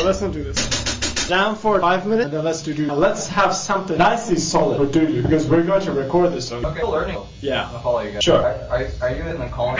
let's not do this. Down for 5 minutes, and then let's do. Let's have something nicely solid for Doodoo because we're going to record this song. Okay, still learning. Yeah. I'll follow you guys. Sure. Are you in the calling?